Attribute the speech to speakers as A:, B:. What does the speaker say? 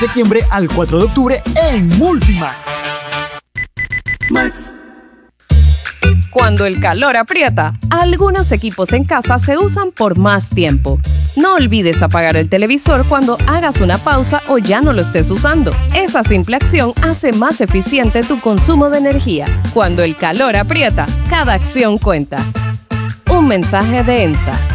A: septiembre al 4 de octubre en Multimax.
B: Max.
C: Cuando el calor aprieta, algunos equipos en casa se usan por más tiempo. No olvides apagar el televisor cuando hagas una pausa o ya no lo estés usando. Esa simple acción hace más eficiente tu consumo de energía. Cuando el calor aprieta, cada acción cuenta. Un mensaje de ENSA.